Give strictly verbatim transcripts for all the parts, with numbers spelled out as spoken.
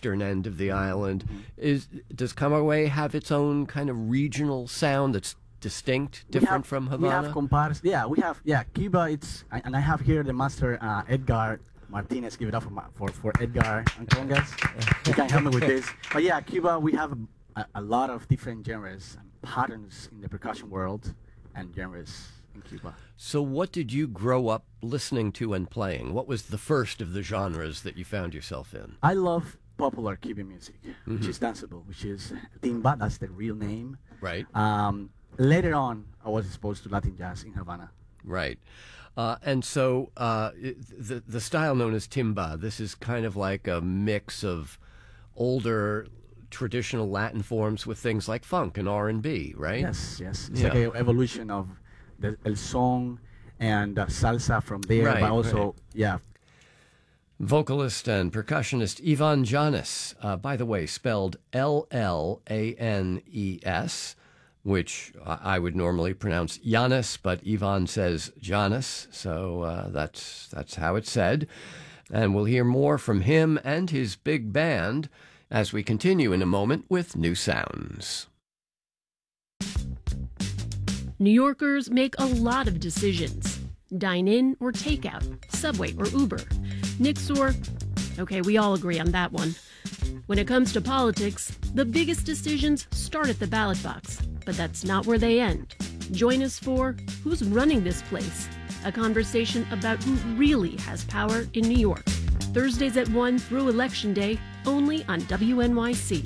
eastern end of the island. Is does Camagüey have its own kind of regional sound that's distinct, different have, from Havana? We have compares. Yeah, we have. Yeah, Cuba. It's and I have here the master uh, Edgar Martinez. Give it up for my, for, for Edgar and congas. You can help me with this. But yeah, Cuba. We have a, a lot of different genres and patterns in the percussion world and genres in Cuba. So what did you grow up listening to and playing? What was the first of the genres that you found yourself in? I love popular Cuban music, mm-hmm. which is danceable, which is timba. That's the real name. Right. Um, later on, I was exposed to Latin jazz in Havana. Right. Uh, and so uh, the, the style known as timba, this is kind of like a mix of older traditional Latin forms with things like funk and R and B, right? Yes, yes. It's yeah. like an evolution of the el son and uh, salsa from there, right, but also, right. yeah. Vocalist and percussionist Ivan Llanes, uh, by the way, spelled L L A N E S, which I would normally pronounce Llanes, but Ivan says Llanes, so uh, that's that's how it's said. And we'll hear more from him and his big band as we continue in a moment with New Sounds. New Yorkers make a lot of decisions. Dine in or takeout, Subway or Uber, Nix or... Okay, we all agree on that one. When it comes to politics, the biggest decisions start at the ballot box, but that's not where they end. Join us for Who's Running This Place? A conversation about who really has power in New York. Thursdays at one through Election Day, only on W N Y C.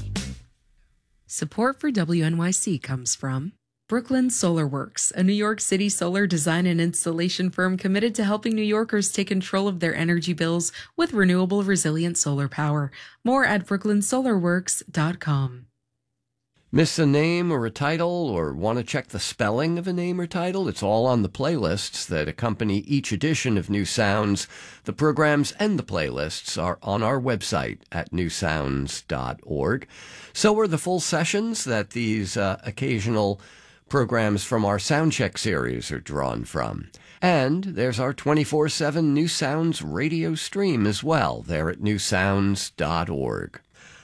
Support for W N Y C comes from Brooklyn Solar Works, a New York City solar design and installation firm committed to helping New Yorkers take control of their energy bills with renewable, resilient solar power. More at brooklyn solar works dot com. Miss a name or a title, or want to check the spelling of a name or title? It's all on the playlists that accompany each edition of New Sounds. The programs and the playlists are on our website at new sounds dot org. So are the full sessions that these uh, occasional programs from our Soundcheck series are drawn from. And there's our twenty-four seven New Sounds radio stream as well, there at new sounds dot org.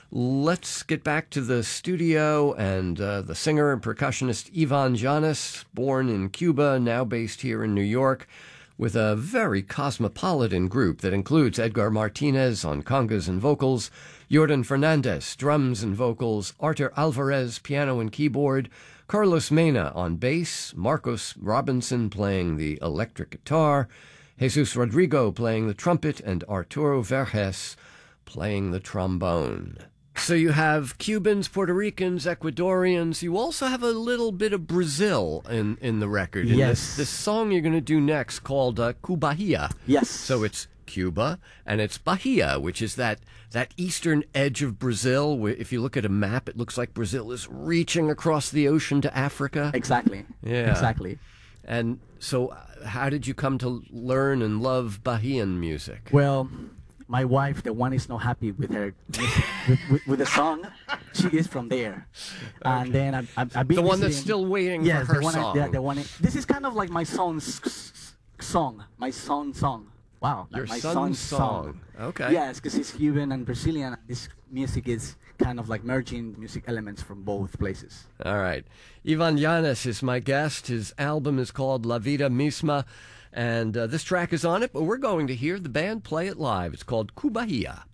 Let's get back to the studio and uh, the singer and percussionist Ivan Llanes, born in Cuba, now based here in New York, with a very cosmopolitan group that includes Edgar Martinez on congas and vocals, Jordan Fernandez, drums and vocals, Artur Alvarez, piano and keyboard, Carlos Mena on bass, Marcos Robinson playing the electric guitar, Jesus Rodrigo playing the trumpet, and Arturo Verges playing the trombone. So you have Cubans, Puerto Ricans, Ecuadorians. You also have a little bit of Brazil in, in the record. And Yes. This, this song you're going to do next called uh, Cubahia. Yes. So it's Cuba, and it's Bahia, which is that, that eastern edge of Brazil, where if you look at a map, it looks like Brazil is reaching across the ocean to Africa. Exactly. Yeah. Exactly. And so uh, how did you come to learn and love Bahian music? Well, my wife, the one is not happy with her with, with, with the song. She is from there, okay. And then I, I, I've been the one visiting, that's still waiting yes, for her the one song. I, the, the one. I, this is kind of like my son's song. My son's song. Wow, Your like my son's, son's song. song. Okay. Yes, because he's Cuban and Brazilian. This music is kind of like merging music elements from both places. All right. Ivan Llanes is my guest. His album is called La Vida Misma, and uh, this track is on it, but we're going to hear the band play it live. It's called Cubahia.